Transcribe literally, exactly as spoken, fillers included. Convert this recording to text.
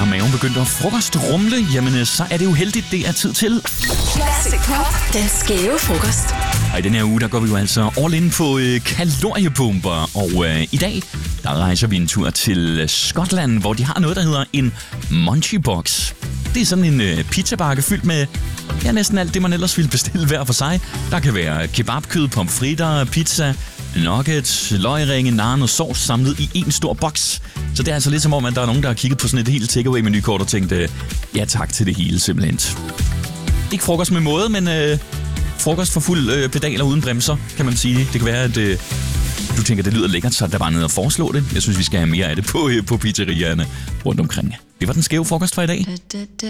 maven begyndt at frokostrumle, jamen så er det jo heldigt, det er tid til Classic Pop, den skæve frokost. Og i den her uge, der går vi jo altså all in på øh, kaloriepumper. Og øh, i dag, der rejser vi en tur til Skotland, hvor de har noget, der hedder en Munchie Box. Det er sådan en øh, pizzabakke fyldt med ja, næsten alt det, man ellers ville bestille hver for sig. Der kan være kebabkød, pomfritter, pizza, nuggets, løgringe, naan og sovs samlet i en stor boks. Så det er altså lidt som om, at der er nogen, der har kigget på sådan et helt takeaway-menukort og tænkt, øh, ja tak til det hele simpelthen. Ikke frokost med måde, men øh, frokost for fuld øh, pedaler uden bremser, kan man sige. Det kan være, at øh, du tænker, det lyder lækkert, så der bare nede og foreslå det. Jeg synes, vi skal have mere af det på, øh, på pizzerierne rundt omkring. Det var den skæve frokost for i dag.